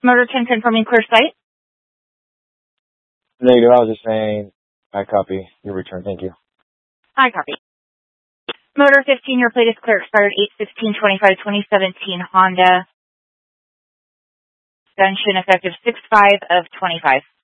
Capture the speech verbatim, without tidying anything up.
Motor ten confirming clear site. Negative. I was just saying, I copy your return. Thank you. I copy. Motor fifteen, your plate is clear. Expired eight sixteen twenty-five twenty seventeen Honda. Extension effective six five of twenty-five.